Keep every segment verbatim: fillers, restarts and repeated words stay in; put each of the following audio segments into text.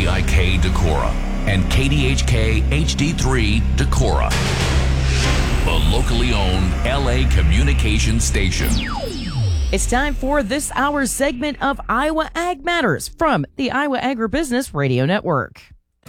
D I K Decorah and K D H K H D three Decorah, the locally owned L A communications station. It's time for this hour's segment of Iowa Ag Matters from the Iowa Agribusiness Radio Network.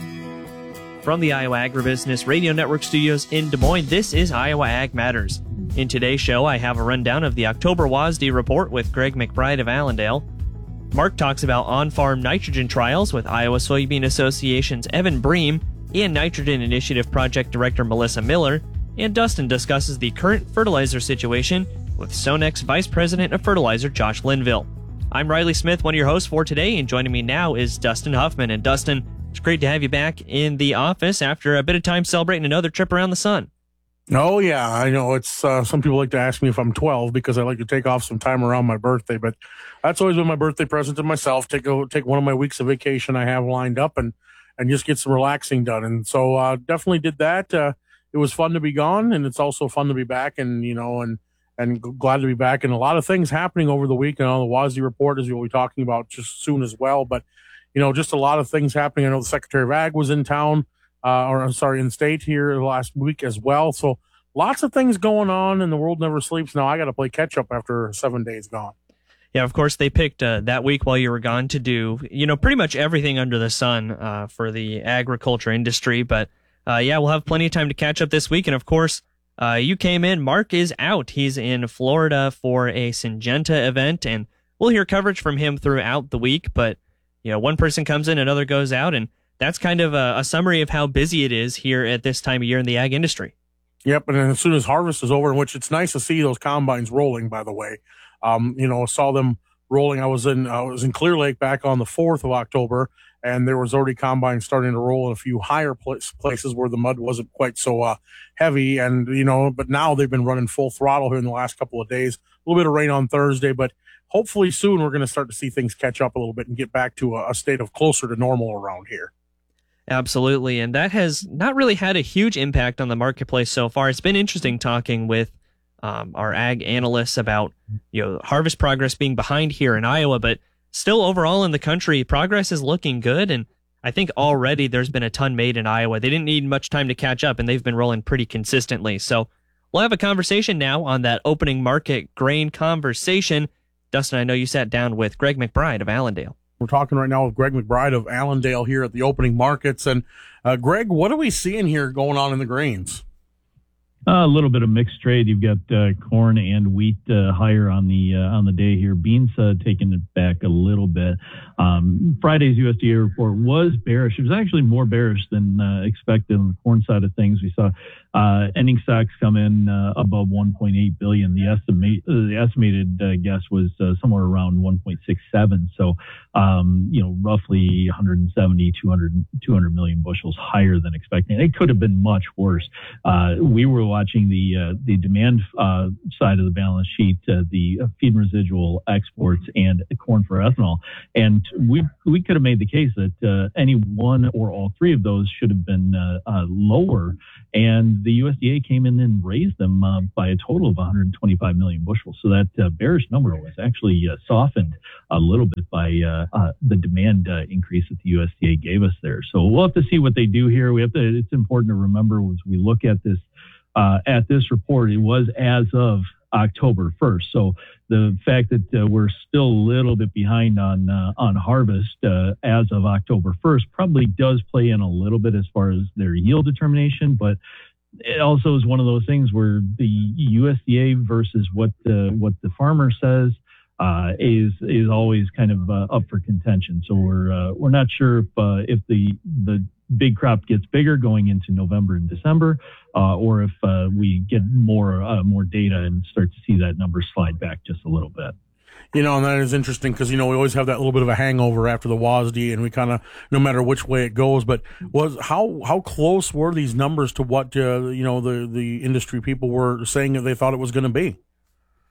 From the Iowa Agribusiness Radio Network studios in Des Moines, this is Iowa Ag Matters. In today's show, I have a rundown of the October W A S D report with Greg McBride of Allendale. Mark talks about on-farm nitrogen trials with Iowa Soybean Association's Evan Bream and Nitrogen Initiative Project Director Melissa Miller. And Dustin discusses the current fertilizer situation with Sonex Vice President of Fertilizer Josh Linville. I'm Riley Smith, one of your hosts for today, and joining me now is Dustin Huffman. And Dustin, it's great to have you back in the office after a bit of time celebrating another trip around the sun. Oh, yeah, I know. It's uh, some people like to ask me if I'm twelve because I like to take off some time around my birthday, but that's always been my birthday present to myself. Take a, take one of my weeks of vacation I have lined up and, and just get some relaxing done. And so uh, definitely did that. Uh, it was fun to be gone, and it's also fun to be back, and, you know, and and glad to be back. And a lot of things happening over the week. And on the W A S D report, as we'll be talking about just soon as well. But, you know, just a lot of things happening. I know the Secretary of Ag was in town, uh, or I'm sorry, in state here last week as well. So lots of things going on, and the world never sleeps. Now I got to play catch up after seven days gone. Yeah, of course, they picked uh, that week while you were gone to do, you know, pretty much everything under the sun uh, for the agriculture industry. But, uh, yeah, we'll have plenty of time to catch up this week. And, of course, Uh, you came in. Mark is out. He's in Florida for a Syngenta event, and we'll hear coverage from him throughout the week. But, you know, one person comes in, another goes out, and that's kind of a, a summary of how busy it is here at this time of year in the ag industry. Yep, and then as soon as harvest is over, in which it's nice to see those combines rolling, by the way. Um, you know, saw them rolling. I was in I was in Clear Lake back on the fourth of October, and there was already combines starting to roll in a few higher places where the mud wasn't quite so uh, heavy. And, you know, but now they've been running full throttle here in the last couple of days. A little bit of rain on Thursday, but hopefully soon we're going to start to see things catch up a little bit and get back to a, a state of closer to normal around here. Absolutely. And that has not really had a huge impact on the marketplace so far. It's been interesting talking with um, our ag analysts about, you know, harvest progress being behind here in Iowa, but still, overall in the country, progress is looking good, and I think already there's been a ton made in Iowa. They didn't need much time to catch up, and they've been rolling pretty consistently. So we'll have a conversation now on that opening market grain conversation. Dustin, I know you sat down with Greg McBride of Allendale. We're talking right now with Greg McBride of Allendale here at the opening markets. And uh, Greg, what are we seeing here going on in the grains? Uh, a little bit of mixed trade. You've got uh, corn and wheat uh, higher on the uh, on the day here. Beans uh, taking it back a little bit. Um, Friday's U S D A report was bearish. It was actually more bearish than uh, expected on the corn side of things. We saw uh, ending stocks come in uh, above one point eight billion. The estimate uh, the estimated uh, guess was uh, somewhere around one point six seven. So um, you know, roughly one seventy, two hundred, two hundred million bushels higher than expected. It could have been much worse. Uh, we were watching the uh, the demand uh, side of the balance sheet, uh, the feed and residual exports, and corn for ethanol, and we we could have made the case that uh, any one or all three of those should have been uh, uh, lower, and the U S D A came in and raised them uh, by a total of one hundred twenty-five million bushels. So that uh, bearish number was actually uh, softened a little bit by uh, uh, the demand uh, increase that the U S D A gave us there. So we'll have to see what they do here. We have to. It's important to remember as we look at this. Uh, at this report, it was as of October first. So the fact that uh, we're still a little bit behind on uh, on harvest uh, as of October first probably does play in a little bit as far as their yield determination, but it also is one of those things where the U S D A versus what the, what the farmer says uh, is is always kind of uh, up for contention. So we're uh, we're not sure if uh, if the the big crop gets bigger going into November and December, uh, or if uh, we get more uh, more data and start to see that number slide back just a little bit. You know, and that is interesting because, you know, we always have that little bit of a hangover after the W A S D, and we kind of, no matter which way it goes, but was how how close were these numbers to what, uh, you know, the, the industry people were saying that they thought it was going to be?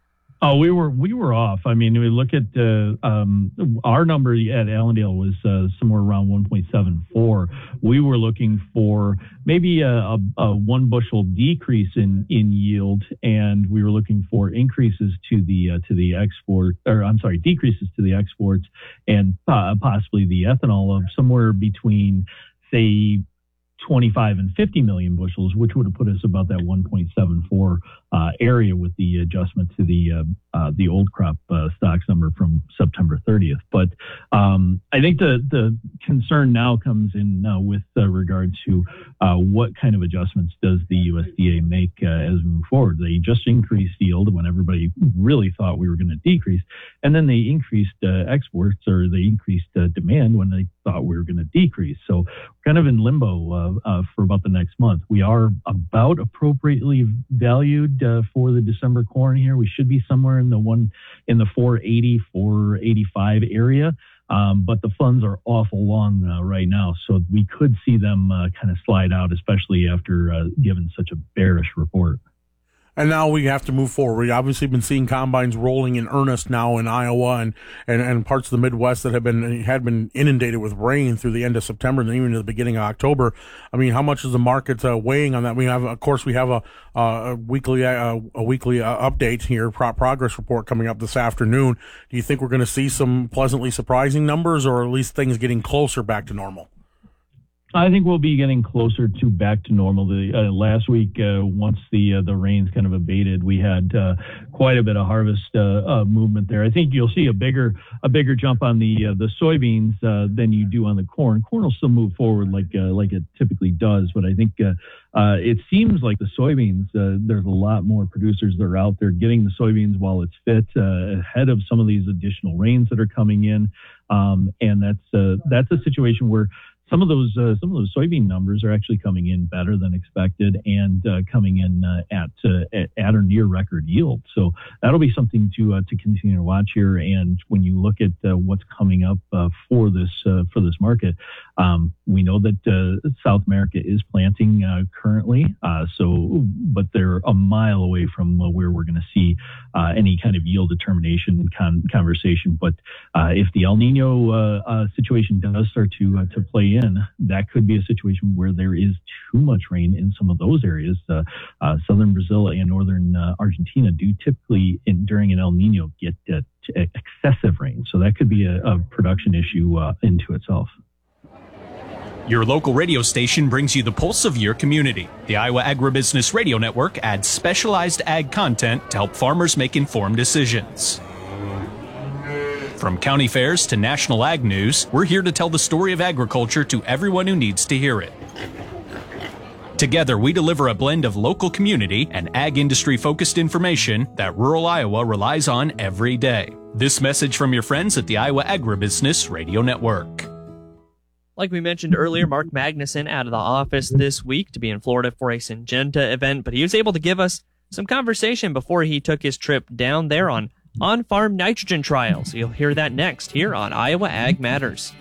Oh, we were we were off. I mean, we look at uh, um, our number at Allendale was uh, somewhere around one point seven four. We were looking for maybe a, a, a one bushel decrease in, in yield, and we were looking for increases to the uh, to the export, or I'm sorry, decreases to the exports, and uh, possibly the ethanol of somewhere between, say, twenty-five and fifty million bushels, which would have put us about that one point seven four uh, area with the adjustment to the uh, uh, the old crop uh, stocks number from September thirtieth. But um, I think the the concern now comes in uh, with uh, regard to uh, what kind of adjustments does the U S D A make uh, as we move forward. They just increased yield when everybody really thought we were going to decrease, and then they increased uh, exports, or they increased uh, demand when they thought we were going to decrease. So kind of in limbo uh, uh, for about the next month. We are about appropriately valued uh, for the December corn here. We should be somewhere in the one in the four eighty, four eighty-five area. Um, but the funds are awful long uh, right now, so we could see them uh, kind of slide out, especially after uh, given such a bearish report. And now we have to move forward. We've obviously been seeing combines rolling in earnest now in Iowa and, and, and parts of the Midwest that have been had been inundated with rain through the end of September and even to the beginning of October. I mean, how much is the market uh, weighing on that? We have, of course, we have a, uh, a weekly uh, a weekly uh, update here, pro- progress report coming up this afternoon. Do you think we're going to see some pleasantly surprising numbers, or at least things getting closer back to normal? I think we'll be getting closer to back to normal. The uh, last week, uh, once the uh, the rains kind of abated, we had uh, quite a bit of harvest uh, uh, movement there. I think you'll see a bigger a bigger jump on the uh, the soybeans uh, than you do on the corn. Corn will still move forward like uh, like it typically does, but I think uh, uh, it seems like the soybeans. Uh, there's a lot more producers that are out there getting the soybeans while it's fit, uh, ahead of some of these additional rains that are coming in, um, and that's uh, that's a situation where Some of those uh, some of those soybean numbers are actually coming in better than expected, and uh, coming in uh, at, uh, at at or near record yield. So that'll be something to uh, to continue to watch here. And when you look at uh, what's coming up uh, for this uh, for this market, um, we know that uh, South America is planting uh, currently. Uh, so, but they're a mile away from uh, where we're going to see uh, any kind of yield determination con- conversation. But uh, if the El Nino uh, uh, situation does start to uh, to play in, that could be a situation where there is too much rain in some of those areas. Uh, uh, southern Brazil and northern uh, Argentina do typically, in, during an El Nino, get uh, t- excessive rain. So that could be a, a production issue uh, into itself. Your local radio station brings you the pulse of your community. The Iowa Agribusiness Radio Network adds specialized ag content to help farmers make informed decisions. From county fairs to national ag news, we're here to tell the story of agriculture to everyone who needs to hear it. Together, we deliver a blend of local community and ag industry-focused information that rural Iowa relies on every day. This message from your friends at the Iowa Agribusiness Radio Network. Like we mentioned earlier, Mark Magnuson out of the office this week to be in Florida for a Syngenta event, but he was able to give us some conversation before he took his trip down there on on-farm nitrogen trials. You'll hear that next here on Iowa Ag Matters.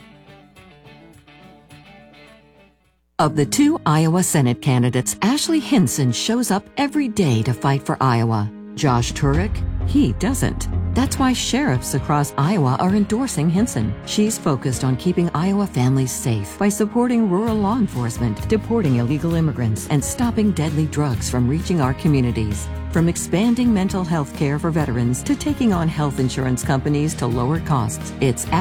Of the two Iowa Senate candidates, Ashley Hinson shows up every day to fight for Iowa. Josh Turek, he doesn't. That's why sheriffs across Iowa are endorsing Hinson. She's focused on keeping Iowa families safe by supporting rural law enforcement, deporting illegal immigrants, and stopping deadly drugs from reaching our communities. From expanding mental health care for veterans to taking on health insurance companies to lower costs, it's